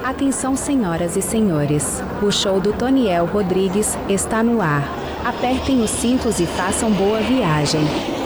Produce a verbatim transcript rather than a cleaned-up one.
Atenção, senhoras e senhores, o show do Toniel Rodrigues está no ar. Apertem os cintos e façam boa viagem.